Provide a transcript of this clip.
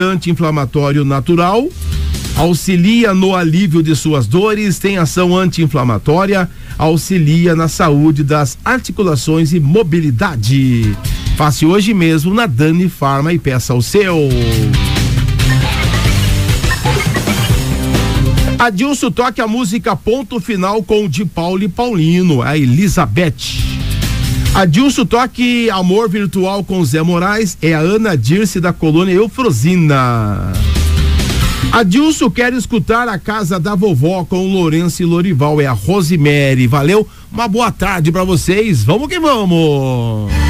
anti-inflamatório natural, auxilia no alívio de suas dores, tem ação anti-inflamatória, auxilia na saúde das articulações e mobilidade. Faça hoje mesmo na Dani Farma e peça o seu. Adilson, toque a música Ponto Final com o de Paulo e Paulino, a Elizabeth. Adilson, toque Amor Virtual com Zé Moraes, é a Ana Dirce da colônia Eufrosina. Adilson, quer escutar A Casa da Vovó com o Lourenço e Lorival, é a Rosemary. Valeu, uma boa tarde pra vocês, vamos que vamos.